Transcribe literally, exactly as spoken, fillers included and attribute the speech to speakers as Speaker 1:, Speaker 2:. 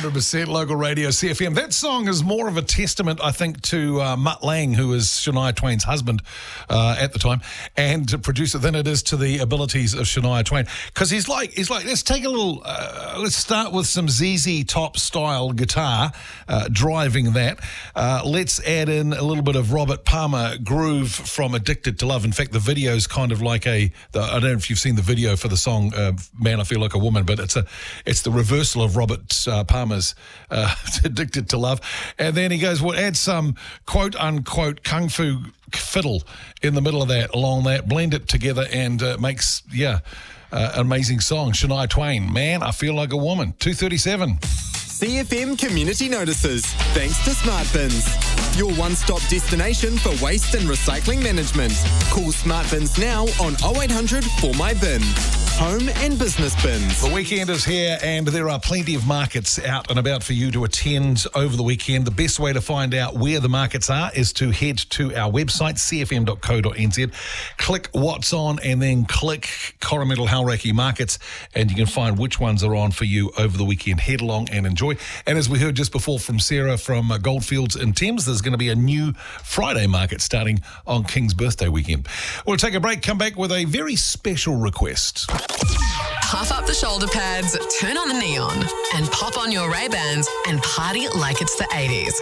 Speaker 1: hundred percent local radio, C F M. That song is more of a testament, I think, to uh, Mutt Lang, who is Shania Twain's husband uh, at the time, and to producer, than it is to the abilities of Shania Twain. Because he's like, he's like, let's take a little, uh, let's start with some Z Z Top style guitar, uh, driving that. Uh, let's add in a little bit of Robert Palmer groove from Addicted to Love. In fact, the video's kind of like a, the, I don't know if you've seen the video for the song uh, Man, I Feel Like a Woman, but it's a, it's the reversal of Robert uh, Palmer's uh, Addicted to Love. And then he goes, well, add some quote unquote kung fu fiddle in the middle of that, along that, blend it together, and uh, makes, yeah, uh, an amazing song. Shania Twain, Man, I Feel Like a Woman, two thirty-seven.
Speaker 2: C F M Community Notices, thanks to Smart Bins, your one-stop destination for waste and recycling management. Call Smart Bins now on oh eight hundred four my bin. Home and business bins.
Speaker 1: The weekend is here and there are plenty of markets out and about for you to attend over the weekend. The best way to find out where the markets are is to head to our website, c f m dot co dot n z, click what's on, and then click Coromandel Hauraki Markets, and you can find which ones are on for you over the weekend. Head along and enjoy. And as we heard just before from Sarah from uh, Goldfields in Thames, there's going to be a new Friday market starting on King's birthday weekend. We'll take a break, come back with a very special request.
Speaker 3: Puff up the shoulder pads, turn on the neon, and pop on your Ray-Bans and party like it's the eighties.